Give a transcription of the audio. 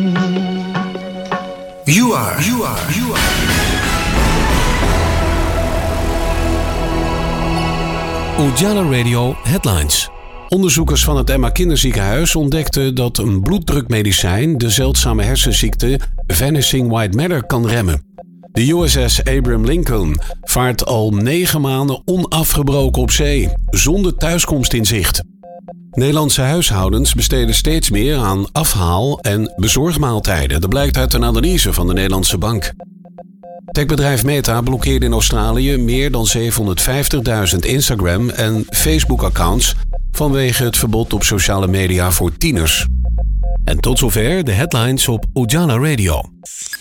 You are. Ujala Radio Headlines. Onderzoekers van het Emma Kinderziekenhuis ontdekten dat een bloeddrukmedicijn de zeldzame hersenziekte Vanishing White Matter kan remmen. De USS Abraham Lincoln vaart al 9 maanden onafgebroken op zee, zonder thuiskomst in zicht. Nederlandse huishoudens besteden steeds meer aan afhaal- en bezorgmaaltijden. Dat blijkt uit een analyse van de Nederlandse Bank. Techbedrijf Meta blokkeerde in Australië meer dan 750.000 Instagram- en Facebook-accounts vanwege het verbod op sociale media voor tieners. En tot zover de headlines op Ujala Radio.